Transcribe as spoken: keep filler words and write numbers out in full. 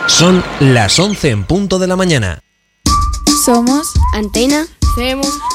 Son las once en punto de la mañana. Somos Antena. Hacemos